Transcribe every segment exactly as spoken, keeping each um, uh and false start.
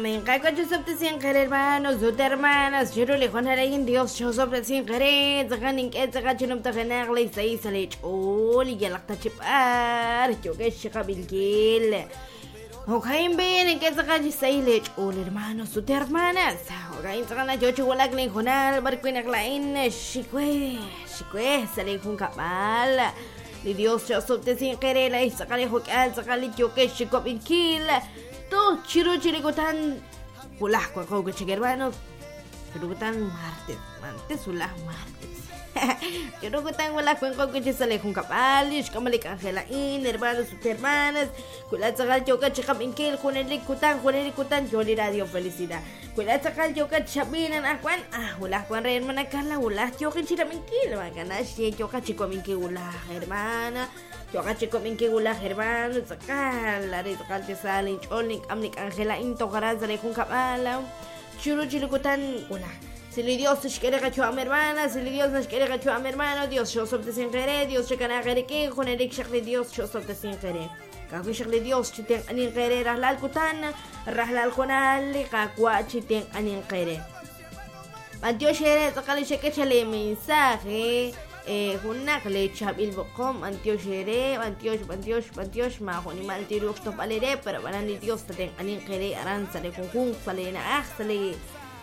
Amén. Caco yo sobre sin querer, hermanos, sus hermanas, yo le Juan Arayin, Dios, yo sobre sin querer, Zaganin, que Zagachinum Taganagla, y se hizo el chul, y el acta chipar, yo que chicabilquil. Ojain ben, en que Zagachi se le chul, hermanos, sus hermanas, Ojain Zagana, yo chuguac, le Jonal, Barquinaglain, Shikwe, Shikwe, se le juncapal. Ni Dios, yo sobre sin querer, y sacale jocal, sacale yo que chicabilquil. To chiro chirikutan ulah kwa kau kecik hermanos chirikutan martes martes ulah martes chirikutan ulah kwa kau kecik sale con capalish como le cangela in hermanos hermanas kula sagal joka chikam inkil con el kutan con el kutan joli radio felicidad kula sagal joka chabinan akwan ah ulah kwa re hermana Carla ulah joka chikam inkil makana si joka chikom inkil ulah hermana yo caché con que gula hermano sacar la de sacar de salen chonik amnik Angela into garaz de con capala churu chilukutan gula si le Dios te quiere cacho a mi hermana si le Dios nos quiere cacho a mi hermano Dios yo sobre sin querer Dios che kana gere que con el de Dios yo sobre sin querer cago shakle Dios chiten anin querer rahlal kutan rahlal konal kakwa chiten anin querer Matio shere sakali sheke chale mensaje eh hunak le chabil bokom antio shere antio antio antio ma honi mal tiro stop alere pero banan di Dios ten anin kere aran sale con kun sale na ah sale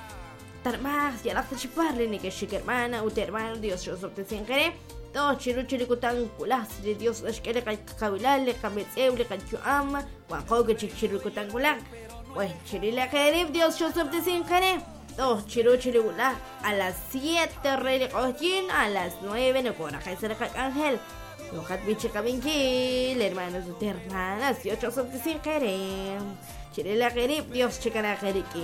tarmas ya la chiparle ni que hermana u hermano Dios yo sobre sin querer to chiru chiru kutan kulas de Dios es que le kabilale kametseble kanchu ama wa ko que chiru kutan kulan pues chirile querer Dios yo sobre sin querer Dos chiro chirula a las siete rey cojin a las nueve no cora cerca ángel lo hat biche cabinquil hermanos y hermanas y ocho son sin querer chirila querib Dios checará queriki